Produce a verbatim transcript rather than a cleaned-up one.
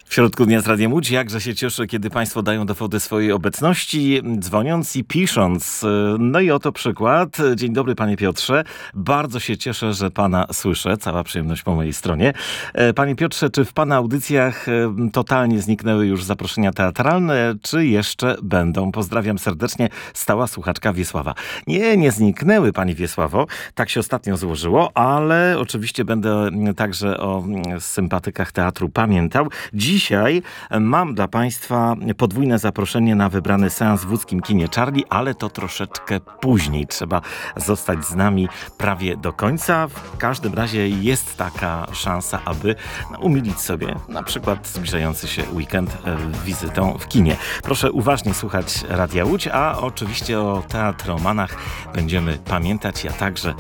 W środku dnia z Radiem Łódź jakże się cieszę, kiedy Państwo dają dowody swojej obecności, dzwoniąc i pisząc. No i oto przykład. Dzień dobry, panie Piotrze. Bardzo się cieszę, że pana słyszę. Cała przyjemność po mojej stronie. Panie Piotrze, czy w pana audycjach totalnie zniknęły już zaproszenia teatralne, czy jeszcze będą? Pozdrawiam serdecznie, stała słuchaczka Wiesława. Nie, nie zniknęły, pani Wiesławo. Tak się ostatnio złożyło, ale oczywiście będę także o sympatykach teatru pamiętał. Dziś Dzisiaj mam dla Państwa podwójne zaproszenie na wybrany seans w łódzkim kinie Charlie, ale to troszeczkę później. Trzeba zostać z nami prawie do końca. W każdym razie jest taka szansa, aby umilić sobie na przykład zbliżający się weekend wizytą w kinie. Proszę uważnie słuchać Radia Łódź, a oczywiście o teatromanach będziemy pamiętać. Ja także